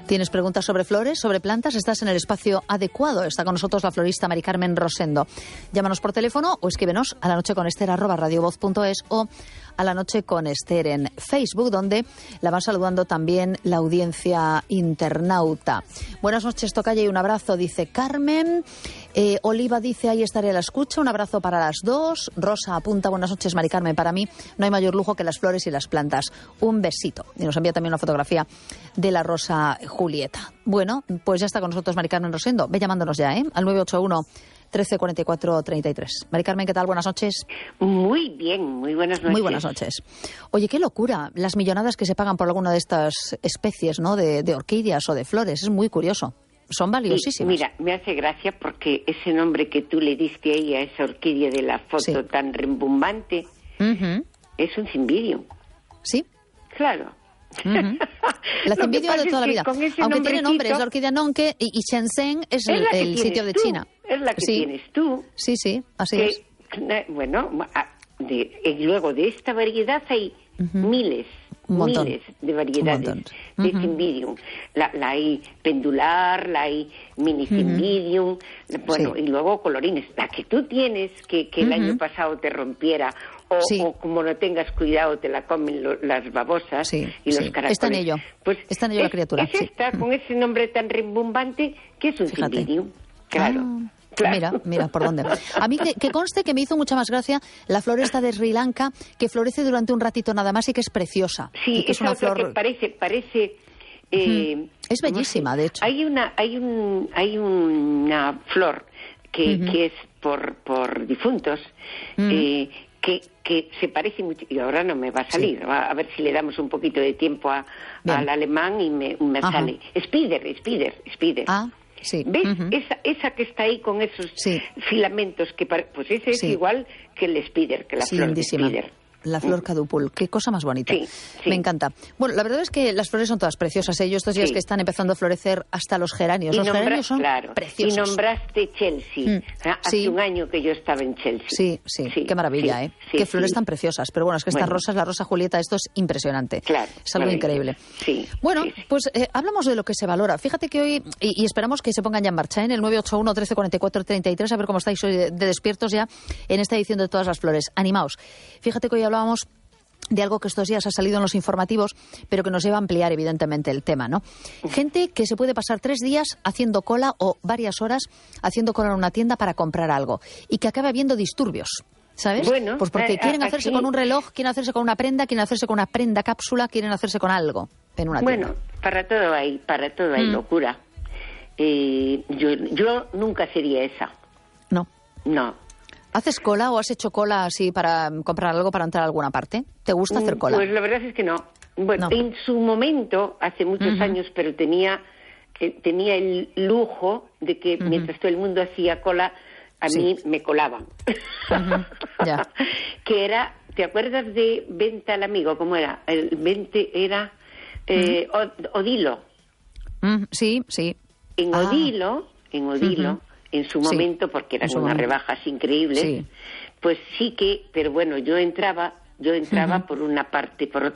¿Tienes preguntas sobre flores, sobre plantas? Estás en el espacio adecuado. Está con nosotros la florista Mari Carmen Rosendo. Llámanos por teléfono o escríbenos a lanocheconester@radiovoz.es o a La Noche con Ester en Facebook, donde la van saludando también la audiencia internauta. Buenas noches, tocaya, y un abrazo, dice Carmen. Oliva dice, ahí estaré a la escucha. Un abrazo para las dos. Rosa apunta, buenas noches, Mari Carmen. Para mí no hay mayor lujo que las flores y las plantas. Un besito. Y nos envía también una fotografía de la rosa Julieta. Bueno, pues ya está con nosotros Mari Carmen Rosendo. Ve llamándonos ya, al 981 13 44 33. Mari Carmen, ¿qué tal? Buenas noches. Muy bien, muy buenas noches. Muy buenas noches. Oye, qué locura las millonadas que se pagan por alguna de estas especies, ¿no? De orquídeas o de flores. Es muy curioso. Son valiosísimas. Mira, me hace gracia porque ese nombre que tú le diste ahí a esa orquídea de la foto tan rimbombante es un cimbidium. ¿Sí? Claro. La cimbidium de toda la vida. Aunque tiene nombre, es la orquídea nonque y Shenzhen es el sitio de China. Es la que tienes tú. Sí, así es. Bueno, y luego de esta variedad hay miles de variedades de cimbidium. La hay pendular, la hay mini cimbidium, bueno, y luego colorines. La que tú tienes, que el año pasado te rompiera, o como no tengas cuidado te la comen las babosas y los caracoles. Está en ello, está en ello la criatura. Es esta, con ese nombre tan rimbombante, que es un cimbidium. Claro. Claro. Mira por dónde. A mí que conste que me hizo mucha más gracia la flor esta de Sri Lanka, que florece durante un ratito nada más y que es preciosa. Sí, que es una flor que parece es bellísima, de hecho. Hay una flor que es por difuntos, que se parece mucho, y ahora no me va a salir, a ver si le damos un poquito de tiempo al alemán y me sale. Spider. Sí. ¿Ves? Esa que está ahí con esos filamentos, pues ese es igual que el spider, que la flor de spider. La flor cadupul, qué cosa más bonita. Sí. Me encanta. Bueno, la verdad es que las flores son todas preciosas. Yo estos días que están empezando a florecer hasta los geranios. Los geranios son preciosos. Y nombraste Chelsea. Hace un año que yo estaba en Chelsea. Sí. Qué maravilla, qué flores tan preciosas. Pero bueno, es que estas rosas, la rosa Julieta, esto es impresionante. Claro. Es algo increíble. Sí. Bueno, pues hablamos de lo que se valora. Fíjate que hoy, y esperamos que se pongan ya en marcha, en el 981 13 44 33, a ver cómo estáis hoy de despiertos ya en esta edición de Todas las Flores. Animaos. Fíjate que hoy hablábamos de algo que estos días ha salido en los informativos, pero que nos lleva a ampliar evidentemente el tema, ¿no? Gente que se puede pasar 3 días haciendo cola o varias horas haciendo cola en una tienda para comprar algo y que acaba habiendo disturbios, ¿sabes? Bueno, pues porque quieren hacerse con un reloj, quieren hacerse con una prenda, quieren hacerse con una prenda cápsula, quieren hacerse con algo en una tienda. Bueno, para todo hay locura. Yo nunca sería esa. No. ¿Haces cola o has hecho cola así para comprar algo para entrar a alguna parte? ¿Te gusta hacer cola? Pues la verdad es que no. Bueno, en su momento, hace muchos años, pero tenía el lujo de que mientras todo el mundo hacía cola, a mí me colaban. Ya. Que era, ¿te acuerdas de Venta al Amigo? ¿Cómo era? El 20 era Odilo. Sí. En Odilo, en su momento, porque eran unas rebajas increíbles, pues sí que, pero bueno, yo entraba por una parte, por otra